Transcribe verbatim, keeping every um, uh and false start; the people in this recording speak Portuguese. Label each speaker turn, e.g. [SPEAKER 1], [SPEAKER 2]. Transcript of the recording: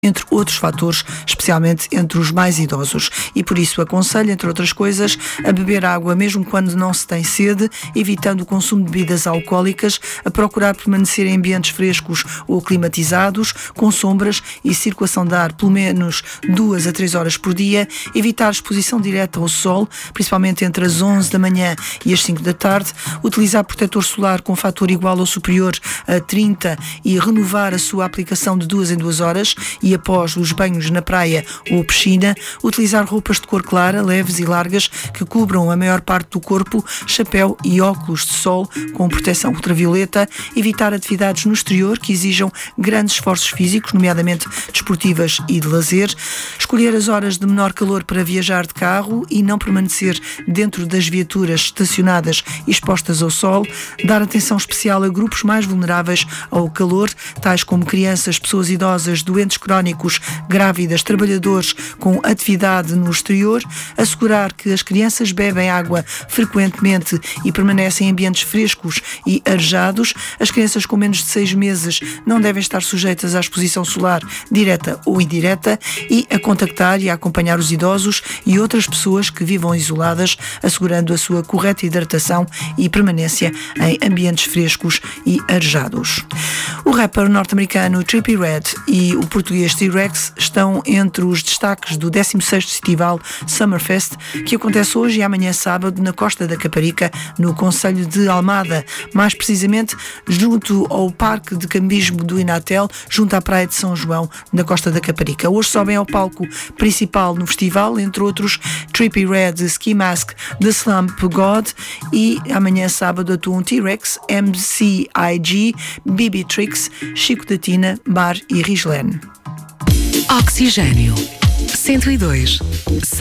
[SPEAKER 1] entre outros fatores, especialmente entre os mais idosos. E por isso aconselho, entre outras coisas, a beber água mesmo quando não se tem sede, evitando o consumo de bebidas alcoólicas, a procurar permanecer em ambientes frescos ou climatizados, com sombras e circulação de ar pelo menos duas a três horas por dia, evitar exposição direta ao sol, principalmente entre as onze da manhã e as cinco da tarde, utilizar protetor solar com fator igual ou superior a trinta e renovar a sua aplicação de duas em duas horas, e após os banhos na praia ou piscina, utilizar roupas de cor clara, leves e largas que cubram a maior parte do corpo, chapéu e óculos de sol com proteção ultravioleta, evitar atividades no exterior que exijam grandes esforços físicos, nomeadamente desportivas e de lazer, escolher as horas de menor calor para viajar de carro e não permanecer dentro das viaturas estacionadas e expostas ao sol, dar atenção especial a grupos mais vulneráveis ao calor, tais como crianças, pessoas idosas, doentes crónicos, grávidas, trabalhadores com atividade no exterior, assegurar que as crianças bebem água frequentemente e permanecem em ambientes frescos e arejados. As crianças com menos de seis meses não devem estar sujeitas à exposição solar direta ou indireta, e a contactar e a acompanhar os idosos e outras pessoas que vivam isoladas, assegurando a sua correta hidratação e permanência em ambientes frescos e arejados. O rapper norte-americano Trippie Redd e o português T-Rex estão entre os destaques do décimo sexto Festival Summerfest, que acontece hoje e amanhã sábado na Costa da Caparica, no concelho de Almada, mais precisamente junto ao Parque de Cambismo do Inatel, junto à Praia de São João, na Costa da Caparica. Hoje sobem ao palco principal no festival, entre outros, Trippie Redd, Ski Mask, The Slump God, e amanhã sábado atuam T-Rex, M C I G, B B Tricks, Chico da Tina, Bar e Rislene.
[SPEAKER 2] Oxigênio cento e dois.